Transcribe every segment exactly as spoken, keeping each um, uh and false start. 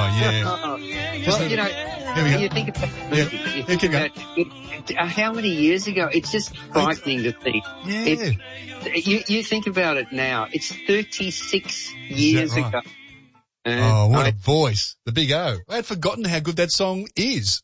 yeah. Well, you know, you think about, Yeah. you Yeah, think keep about it, it, how many years ago? It's just frightening to think. Yeah. It, you, you think about it now. It's thirty-six years right? ago. Uh, Oh, what I, a voice. The Big O. I had forgotten how good that song is.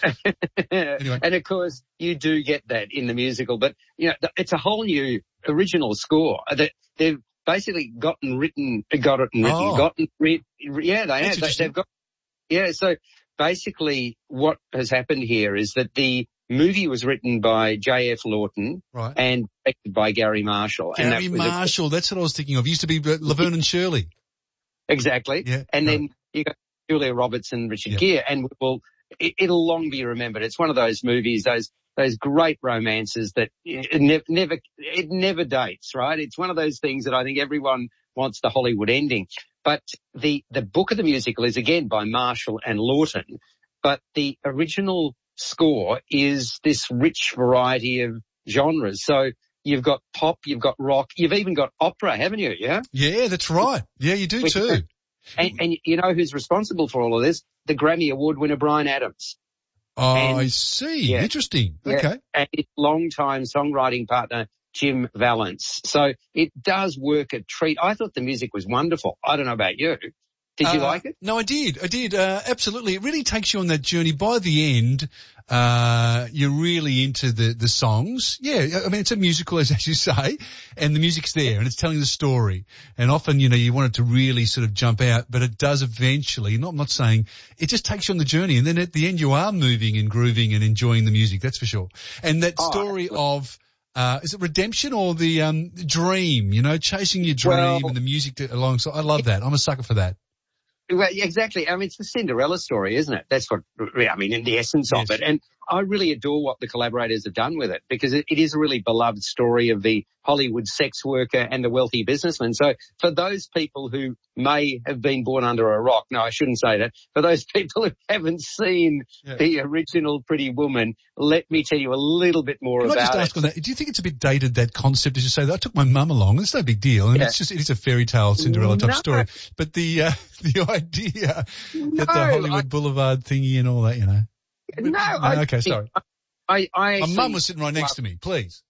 Anyway. And of course, you do get that in the musical, but you know, it's a whole new original score that they've basically gotten written, got it written, Oh. gotten written. Yeah, they That's have. They, interesting. they've got. Yeah, so basically, what has happened here is that the movie was written by J F Lawton Right. and directed by Gary Marshall. and Gary that was a- Marshall, that's what I was thinking of. He used to be Laverne and Shirley. Exactly. Yeah, And right. then you got Julia Roberts and Richard Yep. Gere, and will it, it'll long be remembered. It's one of those movies, those those great romances that it never, never it never dates, right? It's one of those things that I think everyone wants the Hollywood ending. But the the book of the musical is again by Marshall and Lawton, but the original score is this rich variety of genres. So you've got pop, you've got rock, you've even got opera, haven't you? Yeah. Yeah, that's right. Yeah, you do Which- too. And, and you know who's responsible for all of this? The Grammy Award winner Bryan Adams. Oh, and- I see. yeah. Interesting. Yeah. Okay. And his longtime songwriting partner, Jim Valance. So it does work a treat. I thought the music was wonderful. I don't know about you. Did you Uh, like it? No, I did. I did. Uh, absolutely. It really takes you on that journey. By the end, uh, you're really into the, the songs. Yeah. I mean, it's a musical, as, as you say, and the music's there and it's telling the story. And often, you know, you want it to really sort of jump out, but it does eventually. Not, I'm not saying it just takes you on the journey. And then at the end, you are moving and grooving and enjoying the music. That's for sure. And that Oh, story of, uh, is it redemption or the, um, dream, you know, chasing your dream Well- and the music to, alongside. I love that. I'm a sucker for that. Well, yeah, exactly. I mean, it's the Cinderella story, isn't it? That's what, I mean, in the essence Yes. of it. And I really adore what the collaborators have done with it because it, it is a really beloved story of the Hollywood sex worker and the wealthy businessman. So for those people who may have been born under a rock, no, I shouldn't say that. For those people who haven't seen Yeah. the original Pretty Woman, let me tell you a little bit more Can I about just it. ask on that, do you think it's a bit dated, that concept, as you say, that I took my mum along, it's no big deal, and Yeah. it's just, it is a fairy tale Cinderella type No. story, but the, uh, the idea that the No, Hollywood I- Boulevard thingy and all that, you know. No, I okay, sorry. I, I My actually- mum was sitting right next to me, please.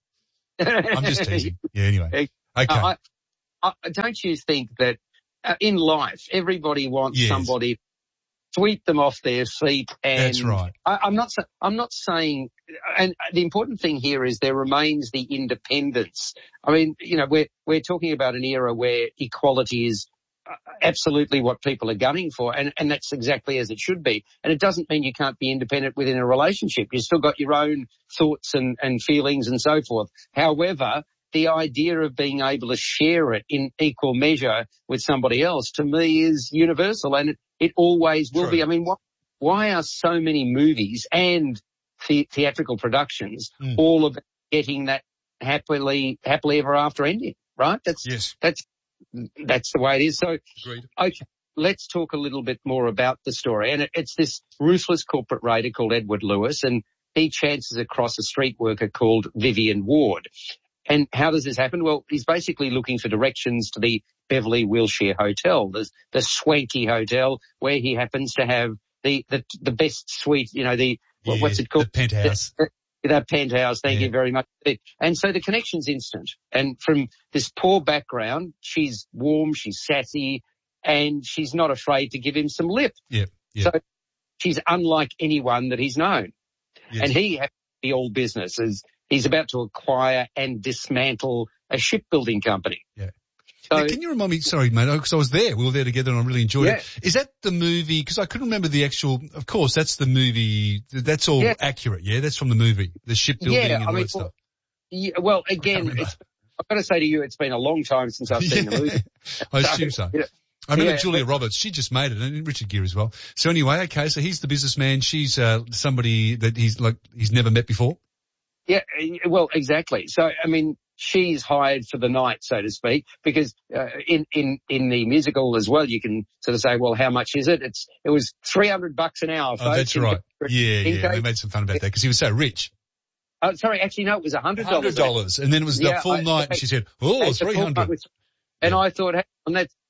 I'm just teasing. Yeah, anyway. Okay. I, I, don't you think that uh, in life, everybody wants Yes. somebody to sweep them off their feet? And That's right. I, I'm not. sa- I'm not saying. And the important thing here is there remains the independence. I mean, you know, we're we're talking about an era where equality is uh, absolutely what people are gunning for, and and that's exactly as it should be. And it doesn't mean you can't be independent within a relationship. You've still got your own thoughts and and feelings and so forth. However, the idea of being able to share it in equal measure with somebody else, to me, is universal, and it, it always will True. be. I mean, what, why are so many movies and the, theatrical productions Mm. all about getting that happily, happily ever after ending? Right? That's Yes. that's that's the way it is. So, Agreed. okay, let's talk a little bit more about the story. And it, it's this ruthless corporate raider called Edward Lewis, and he chances across a street worker called Vivian Ward. And how does this happen? Well, he's basically looking for directions to the Beverly Wilshire Hotel, the, the swanky hotel where he happens to have the, the, the best suite, you know, the, Yeah, what's it called? the penthouse. The, that penthouse. Thank Yeah. you very much. And so the connection's instant. And from this poor background, she's warm, she's sassy, and she's not afraid to give him some lip. Yeah. Yeah. So she's unlike anyone that he's known. Yes. And he has the all business as he's about to acquire and dismantle a shipbuilding company. Yeah. So, Now, can you remind me, sorry mate, because I was there, we were there together and I really enjoyed Yeah. it. Is that the movie, because I couldn't remember the actual, of course that's the movie, that's all Yeah. accurate, yeah? That's from the movie, the shipbuilding Yeah, and I all mean, that stuff. yeah, well, again, remember. it's, I've got to say to you, it's been a long time since I've seen the movie. I assume so. Yeah. I remember Yeah, Julia Roberts, she just made it, and Richard Gere as well. So anyway, okay, so he's the businessman, she's uh, somebody that he's like, he's never met before. Yeah, well, exactly. So, I mean, she's hired for the night, so to speak, because uh, in, in, in the musical as well, you can sort of say, well, how much is it? It's, it was three hundred bucks an hour. Oh, folks, that's in- right. Yeah, in yeah, they case- made some fun about that because he was so rich. Oh, sorry, actually, no, it was one hundred dollars. one hundred dollars, and then it was the Yeah, full I- night, and she said, oh, That's a full three hundred. night with- And Yeah. I thought, hey, and that's,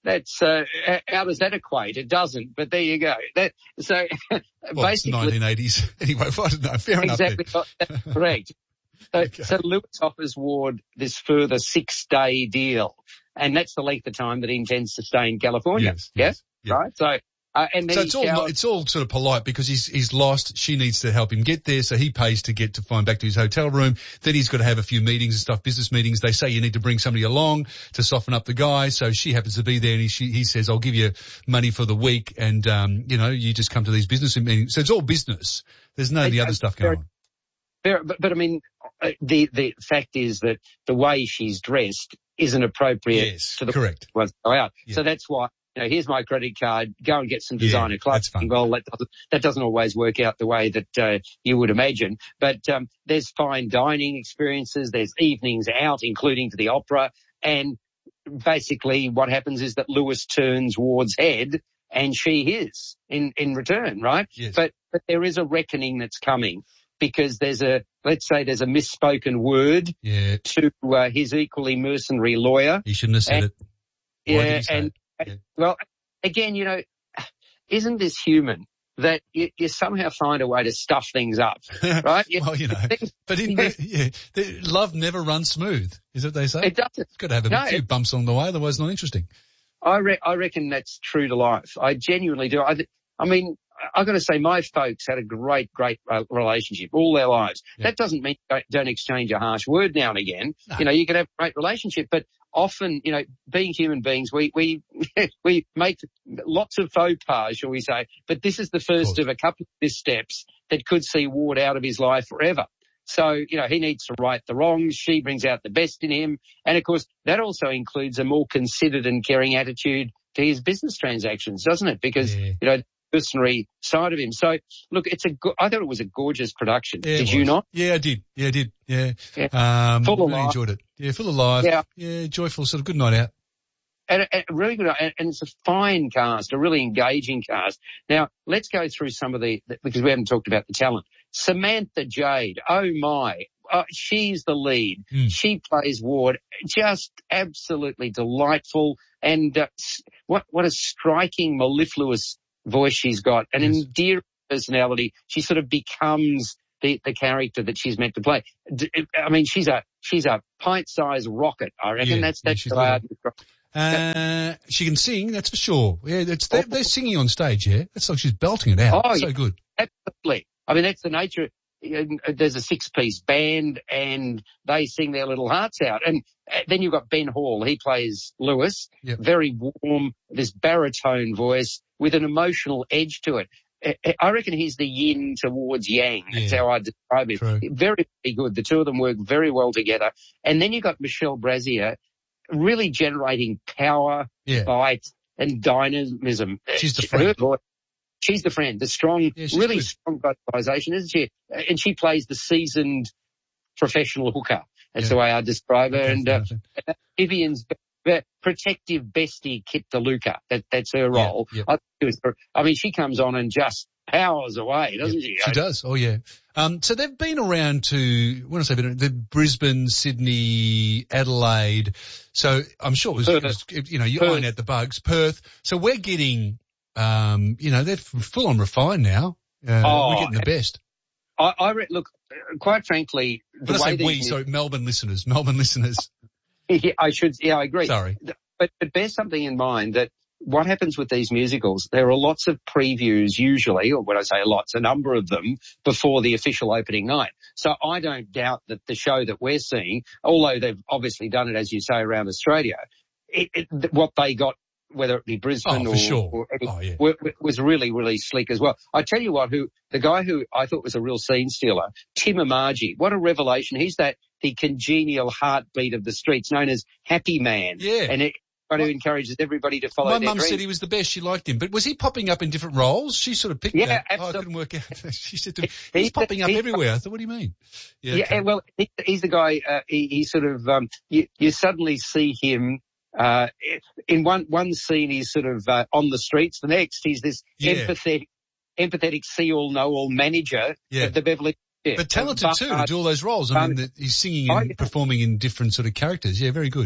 that's, uh, how does that equate? It doesn't, but there you go. That, so well, basically. It's nineteen eighties. Anyway, I don't know. Fair exactly enough. That's correct. So, Okay. so Lewis offers Ward this further six-day deal, and that's the length of time that he intends to stay in California. Yes, yes, yeah? yeah. Right? So, uh, and then So he it's all, showers- it's all sort of polite because he's, he's lost. She needs to help him get there. So he pays to get to find back to his hotel room. Then he's got to have a few meetings and stuff, business meetings. They say you need to bring somebody along to soften up the guy. So she happens to be there and he, she, he says, I'll give you money for the week. And, um, you know, you just come to these business meetings. So it's all business. There's none of the other stuff going on. Fair, but, but I mean, uh, the, the fact is that the way she's dressed isn't appropriate Yes, to the correct. ones that go out. Yeah. So that's why, you know, here's my credit card, go and get some designer Yeah, clothes. that's fun. Well, that doesn't, that doesn't always work out the way that, uh, you would imagine. But, um, there's fine dining experiences, there's evenings out, including to the opera. And basically what happens is that Lewis turns Ward's head and she is in, in return, right? Yes. But, but there is a reckoning that's coming. Because there's a, let's say there's a misspoken word Yeah. to uh, his equally mercenary lawyer. He shouldn't have said And- it. Why did Yeah, he say and, it? Yeah. well, again, you know, isn't this human that you, you somehow find a way to stuff things up, right? You- Well, you know, but in, yeah, the, love never runs smooth, is what they say. It doesn't. It's got to have a No, few it- bumps along the way, otherwise it's not interesting. I, re- I reckon that's true to life. I genuinely do. I, th- I mean, I've got to say my folks had a great, great uh, relationship all their lives. Yeah. That doesn't mean you don't, don't exchange a harsh word now and again. No. You know, you can have a great relationship, but often, you know, being human beings, we, we, we make lots of faux pas, shall we say, but this is the first Of of a couple of missteps that could see Ward out of his life forever. So, you know, he needs to right the wrongs. She brings out the best in him. And of course, that also includes a more considered and caring attitude to his business transactions, doesn't it? Because, Yeah. you know, the mercenary side of him. So look, it's a, go- I thought it was a gorgeous production. Yeah, it Did you was. not? Yeah, I did. Yeah, I did. Yeah. Yeah. Um, Full of really life. enjoyed it. Yeah, full of life. Yeah. Yeah, joyful, sort of good night out. And, and really good, and, and it's a fine cast, a really engaging cast. Now, let's go through some of the, because we haven't talked about the talent. Samantha Jade, oh my, uh, she's the lead. Mm. She plays Ward, just absolutely delightful, and uh, what what a striking, mellifluous voice she's got, an Yes. endearing personality. She sort of becomes the, the character that she's meant to play. D- I mean, she's a she's a pint-sized rocket. I reckon Yeah, that's yeah, that's she's the way little. I'd describe. Uh, she can sing, that's for sure. Yeah, it's, they're, they're singing on stage, yeah? It's like she's belting it out. Oh, so yeah. good. Absolutely. I mean, that's the nature. There's a six-piece band and they sing their little hearts out. And then you've got Ben Hall. He plays Lewis. Yep. Very warm, this baritone voice with an emotional edge to it. I reckon he's the yin towards yang. That's Yeah. how I describe him. True. Very, very good. The two of them work very well together. And then you've got Michelle Brazier really generating power, Yeah. bite, and dynamism. She's the Her friend. voice- She's the friend, the strong, Yeah, she's really good. strong vocalization, isn't she? And she plays the seasoned professional hooker. That's Yeah. the way I describe her. Okay, And uh, fair Vivian's be- be- protective bestie, Kit DeLuca. That, that's her Yeah, role. yeah. I, think it was, I mean, she comes on and just powers away, doesn't she? She does. Oh, yeah. Um, so they've been around to, when I say been, the Brisbane, Sydney, Adelaide. So I'm sure it was, it was you know, you Perth. iron out the bugs. Perth. So we're getting, um, you know, they're full on refined now. Uh, Oh, we're getting the best. I, I re- look, uh, quite frankly, the When I way say these we, mu- sorry, Melbourne listeners, Melbourne listeners. Yeah, I should, yeah, I agree. Sorry. But, but bear something in mind that what happens with these musicals, there are lots of previews usually, or when I say lots, a number of them before the official opening night. So I don't doubt that the show that we're seeing, although they've obviously done it, as you say, around Australia, it, it, what they got, whether it be Brisbane Oh, or, for sure. or any, Oh, yeah. were- was really, really slick as well. I tell you what, who, the guy who I thought was a real scene stealer, Tim Amaji, what a revelation. He's that, the congenial heartbeat of the streets known as Happy Man. Yeah. And it, who encourages everybody to follow My their mum dreams. said he was the best. She liked him. But was he popping up in different roles? She sort of picked Yeah, that. Oh, I absolutely. couldn't work out. She said to me, He- he's popping up he- everywhere. I thought, what do you mean? Yeah, okay. and well, he, he's the guy. Uh, he, he sort of um, you, you suddenly see him uh, in one one scene. He's sort of uh, on the streets. The next, he's this Yeah. empathetic, empathetic see all know all manager Yeah. of the Beverly. Yeah, But talented too to do all those roles. I mean, the, he's singing and Oh, yeah. performing in different sort of characters. Yeah, very good.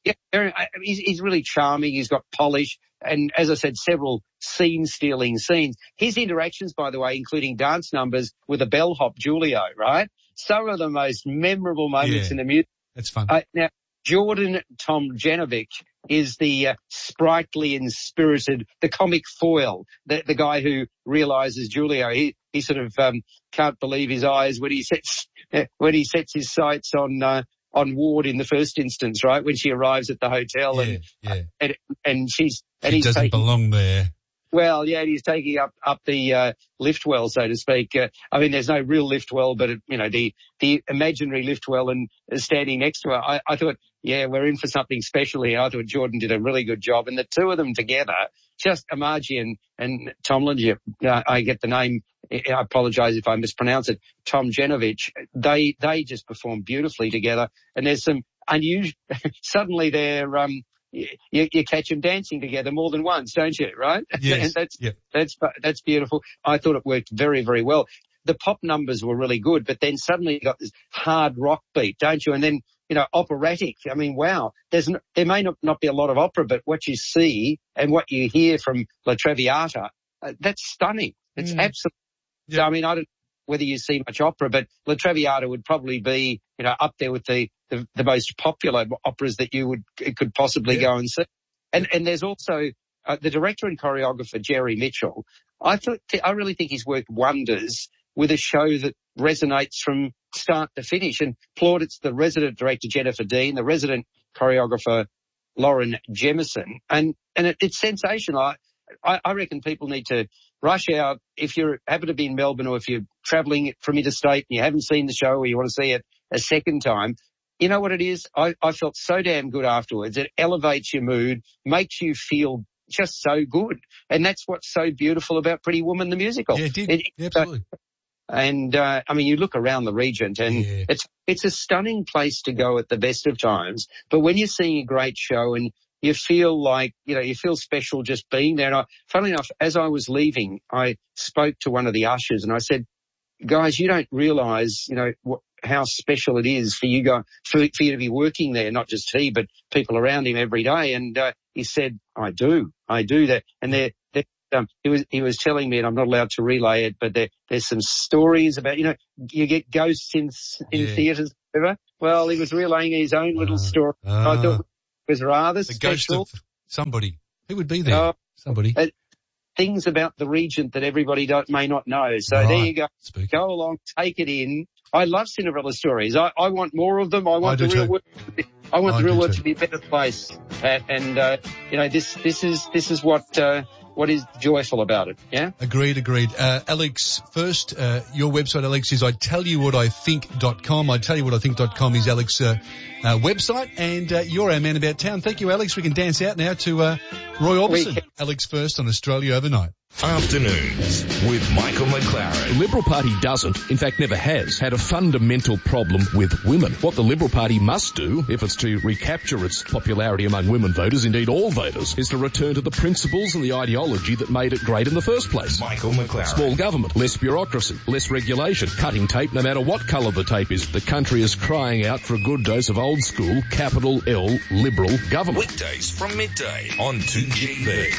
Yeah, very, he's, he's really charming. He's got polish. And as I said, several scene-stealing scenes. His interactions, by the way, including dance numbers with a bellhop, Julio, right? Some of the most memorable moments yeah, in the music. That's fun. Uh, now, Jordan Tomljanovic is the uh, sprightly and spirited, the comic foil, the, the guy who realizes Julio. He, he sort of um, can't believe his eyes when he sets when he sets his sights on uh, on Ward in the first instance, right? When she arrives at the hotel, yeah, and, yeah. and and she's and She he's doesn't taking, belong there. Well, yeah, and he's taking up up the uh, lift well, so to speak. Uh, I mean, there's no real lift well, but it, you know, the the imaginary lift well, and uh, standing next to her, I, I thought, yeah, we're in for something special here. I thought Jordan did a really good job, and the two of them together, just Amaji and and Tomlin, uh, I get the name. I apologise if I mispronounce it. Tomljanovic. They they just perform beautifully together, and there's some unusual. Suddenly they're um. You, you catch them dancing together more than once, don't you? Right? Yes. And that's, yep. that's, that's beautiful. I thought it worked very, very well. The pop numbers were really good, but then suddenly you got this hard rock beat, don't you? And then, you know, operatic. I mean, wow. There's no, there may not, not be a lot of opera, but what you see and what you hear from La Traviata, uh, that's stunning. It's mm. absolutely. Yep. So, I mean, I don't whether you see much opera, but La Traviata would probably be, you know, up there with the, the, the most popular operas that you would, could possibly yeah. go and see. And, and there's also, uh, the director and choreographer, Jerry Mitchell. I thought, I really think he's worked wonders with a show that resonates from start to finish. And plaudits the resident director, Jennifer Dean, the resident choreographer, Lauren Jemison. And, and it, it's sensational. I, I, I reckon people need to rush out. If you happen to be in Melbourne, or if you're travelling from interstate and you haven't seen the show, or you want to see it a second time, you know what it is? I, I felt so damn good afterwards. It elevates your mood, makes you feel just so good. And that's what's so beautiful about Pretty Woman, the musical. Yeah, it did. It, yeah, absolutely. Uh, and, uh, I mean, you look around the Regent and yeah. it's, it's a stunning place to go at the best of times. But when you're seeing a great show and you feel like, you know, you feel special just being there. And I, funnily enough, as I was leaving, I spoke to one of the ushers and I said, guys, you don't realize, you know, what, how special it is for you go, for, for you to be working there, not just he, but people around him every day. And, uh, he said, I do, I do that. And they're, they're um, he was, he was telling me, and I'm not allowed to relay it, but there, there's some stories about, you know, you get ghosts in, in yeah. theatres, whatever. Well, he was relaying his own little uh, story. Uh. I thought, was rather the special. Ghost of somebody. Who would be there? Uh, somebody. Uh, things about the Regent that everybody don't, may not know. So right. there you go. Speak. Go along, take it in. I love Cinderella stories. I, I want more of them. I want I the real world. I want I the real world too. to be a better place. And, and uh, you know, this this is this is what uh, what is joyful about it. Yeah. Agreed. Agreed. Uh, Alex, first, uh, your website, Alex, is I tell you what I think dot com. I tell you what I think dot com is Alex's uh, uh, website, and uh, you're our man about town. Thank you, Alex. We can dance out now to uh, Roy Orbison. We- Alex first on Australia Overnight. Afternoons with Michael McLaren. The Liberal Party doesn't, in fact never has, had a fundamental problem with women. What the Liberal Party must do, if it's to recapture its popularity among women voters, indeed all voters, is to return to the principles and the ideology that made it great in the first place. Michael McLaren. Small government, less bureaucracy, less regulation, cutting tape no matter what colour the tape is. The country is crying out for a good dose of old school, capital L, Liberal government. Weekdays from midday on two G B.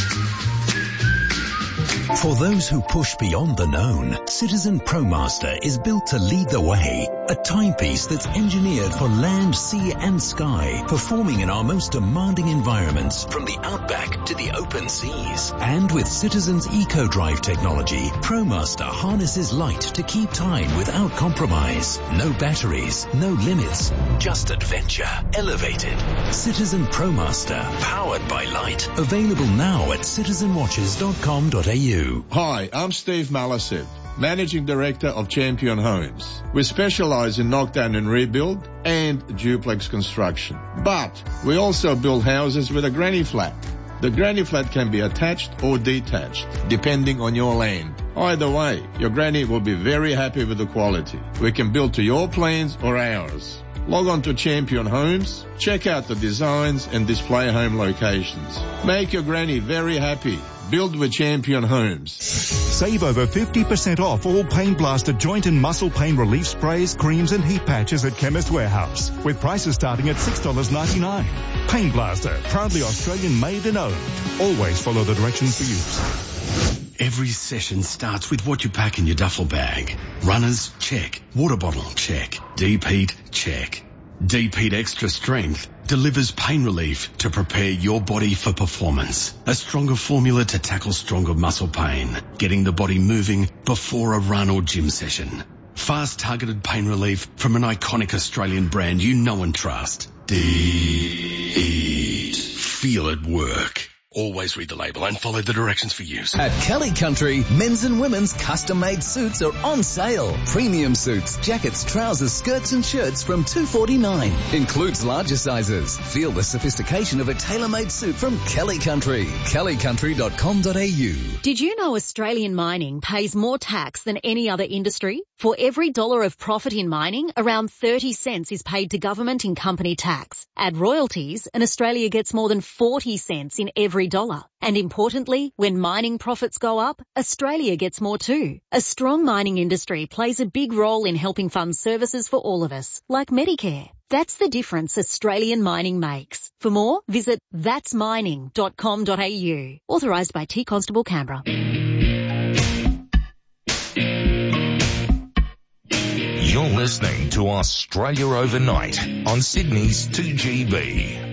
For those who push beyond the known, Citizen ProMaster is built to lead the way. A timepiece that's engineered for land, sea and sky, performing in our most demanding environments, from the outback to the open seas. And with Citizen's EcoDrive technology, ProMaster harnesses light to keep time without compromise. No batteries, no limits, just adventure. Elevated. Citizen ProMaster, powered by light. Available now at citizen watches dot com dot a u. Hi, I'm Steve Malased, Managing Director of Champion Homes. We specialize in knockdown and rebuild and duplex construction. But we also build houses with a granny flat. The granny flat can be attached or detached, depending on your land. Either way, your granny will be very happy with the quality. We can build to your plans or ours. Log on to Champion Homes, check out the designs and display home locations. Make your granny very happy. Build with Champion Homes. Save over fifty percent off all Pain Blaster joint and muscle pain relief sprays, creams and heat patches at Chemist Warehouse, with prices starting at six dollars ninety-nine. Pain Blaster, proudly Australian made and owned. Always follow the directions for use. Every session starts with what you pack in your duffel bag. Runners, check. Water bottle, check. Deep-heat, check. Deep-heat Extra Strength delivers pain relief to prepare your body for performance. A stronger formula to tackle stronger muscle pain, getting the body moving before a run or gym session. Fast targeted pain relief from an iconic Australian brand you know and trust. Deep. Feel it work. Always read the label and follow the directions for use. At Kelly Country, men's and women's custom-made suits are on sale. Premium suits, jackets, trousers, skirts and shirts from two forty-nine. Includes larger sizes. Feel the sophistication of a tailor-made suit from Kelly Country. kelly country dot com dot a u. Did you know Australian mining pays more tax than any other industry? For every dollar of profit in mining, around thirty cents is paid to government in company tax. Add royalties and Australia gets more than forty cents in every dollar. And importantly, when mining profits go up, Australia gets more too. A strong mining industry plays a big role in helping fund services for all of us, like Medicare. That's the difference Australian mining makes. For more, visit thats mining dot com dot a u. Authorised by T Constable Canberra. You're listening to Australia Overnight on Sydney's two G B.